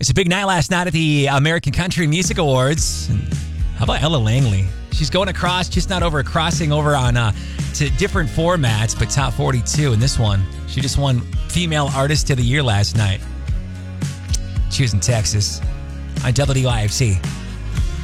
It's a big night last night at the American Country Music Awards. How about Ella Langley? She's going across, just not over, crossing over on to different formats, but top 42. And this one, she just won Female Artist of the Year last night. She was in Texas on WIFC.